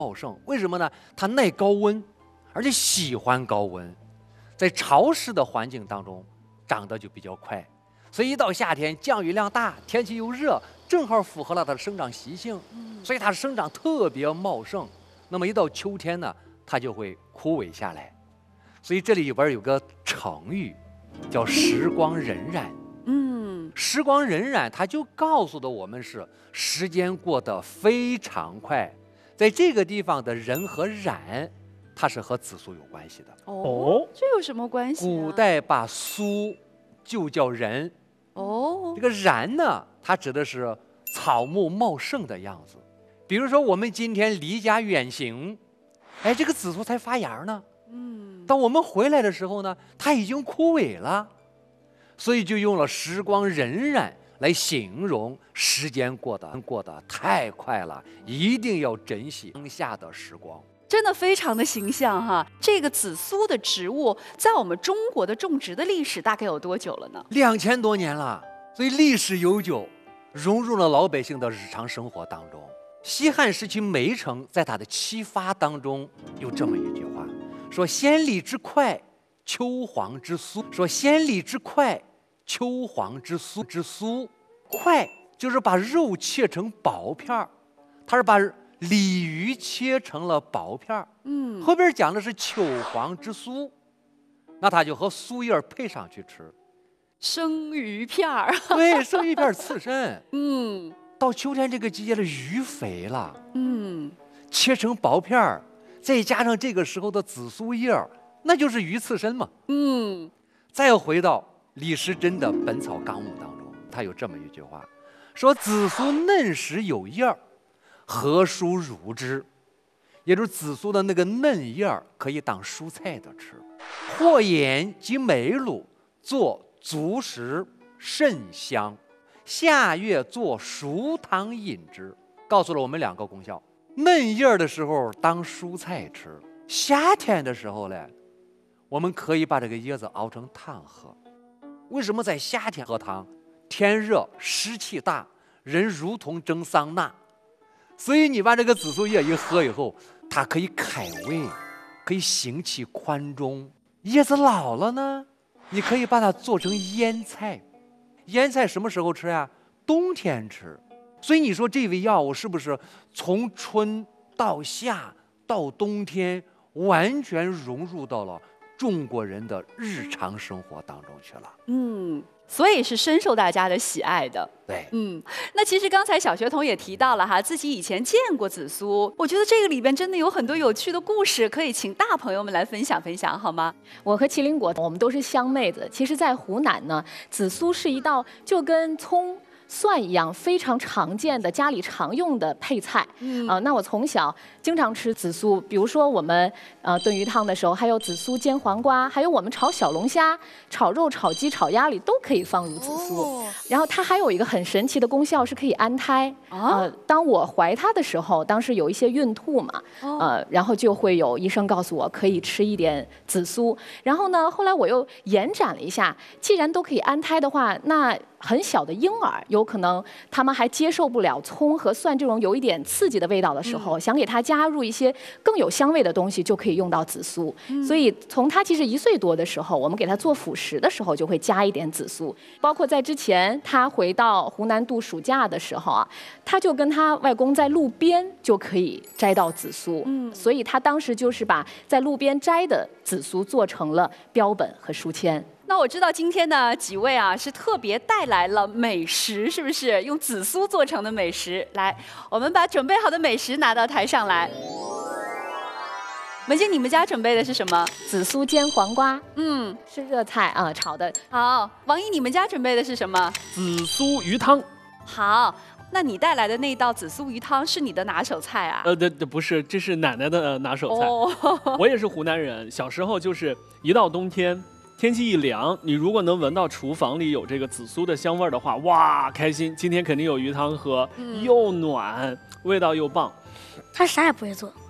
茂盛。为什么呢？它耐高温，而且喜欢高温，在潮湿的环境当中长得就比较快。所以一到夏天，降雨量大，天气又热，正好符合了它的生长习性，所以它生长特别茂盛。那么一到秋天呢，它就会枯萎下来。所以这里边有个成语，叫时光荏苒。时光荏苒，它就告诉的我们是时间过得非常快。在这个地方的人和苒，它是和子苏有关系的。 哦，这有什么关系？ 古代把苏就叫人。这个苒呢，它指的是草木茂盛的样子。比如说我们今天离家远行，这个紫苏才发芽呢。当我们回来的时候呢，它已经枯萎了，所以就用了时光荏苒来形容时间过得太快了，一定要珍惜当下的时光。 真的非常的形象哈！这个紫苏的植物在我们中国的种植的历史大概有多久了呢 ？2000多年了，所以历史悠久，融入了老百姓的日常生活当中。西汉时期梅城在他的启发当中有这么一句话，说先礼之快，秋黄之苏。说先礼之快，秋黄之苏。快就是把肉切成薄片儿，它是把鲤鱼切成了薄片儿。后边讲的是秋黄之苏，那它就和苏叶配上去吃。 生鱼片儿， 对，生鱼片刺身。到秋天这个季节的鱼肥了，切成薄片儿，再加上这个时候的紫苏叶，那就是鱼刺身嘛。再回到李时珍的《本草纲目》当中，他有这么一句话，说紫苏嫩时有叶，何蔬如之？也就是紫苏的那个嫩叶可以当蔬菜的吃。或盐及梅卤做足食，甚香。夏月做熟汤饮之。告诉了我们2个功效：嫩叶的时候当蔬菜吃，夏天的时候呢，我们可以把这个叶子熬成汤喝。为什么在夏天喝汤？天热湿气大，人如同蒸桑拿，所以你把这个紫苏叶一喝以后，它可以开胃，可以行气宽中。叶子老了呢，你可以把它做成腌菜。腌菜什么时候吃呀？冬天吃。所以你说这味药物是不是从春到夏到冬天完全融入到了中国人的日常生活当中去了？ 所以是深受大家的喜爱的。 对， 那其实刚才小学童也提到了哈，自己以前见过紫苏，我觉得这个里边真的有很多有趣的故事，可以请大朋友们来分享分享，好吗？ 我和麒麟果，我们都是湘妹子。其实，在湖南呢，紫苏是一道就跟葱、蒜一样非常常见的家里常用的配菜。那我从小经常吃紫苏，比如说我们炖鱼汤的时候，还有紫苏煎黄瓜，还有我们炒小龙虾、炒肉、炒鸡、炒鸭里都可以放入紫苏。然后它还有一个很神奇的功效，是可以安胎。当我怀它的时候，当时有一些孕吐嘛，然后就会有医生告诉我可以吃一点紫苏。然后呢，后来我又延展了一下，既然都可以安胎的话，那很小的婴儿有可能他们还接受不了葱和蒜这种有一点刺激的味道的时候，想给它加入一些更有香味的东西，就可以用到紫苏。所以从它其实1岁多的时候，我们给它做辅食的时候就会加一点紫苏。包括在之前他回到湖南度暑假的时候啊，他就跟他外公在路边就可以摘到紫苏。所以他当时就是把在路边摘的紫苏做成了标本和书签。 那我知道今天的几位啊是特别带来了美食，是不是？用紫苏做成的美食，来，我们把准备好的美食拿到台上来。文静，你们家准备的是什么？ 紫苏煎黄瓜，是热菜啊，炒的。 好，王毅，你们家准备的是什么？ 紫苏鱼汤。 好，那你带来的那道紫苏鱼汤是你的拿手菜啊？ 对，不是，这是奶奶的拿手菜。我也是湖南人，小时候就是一到冬天。天气一凉，你如果能闻到厨房里有这个紫苏的香味的话，哇，开心！今天肯定有鱼汤喝，又暖，味道又棒。 他啥也不会做。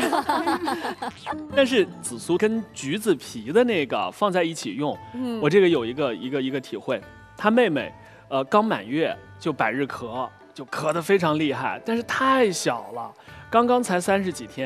但是紫苏跟橘子皮的那个放在一起用，我这个有一个体会。他妹妹，刚满月就百日咳，就咳得非常厉害，但是太小了，刚刚才30几天。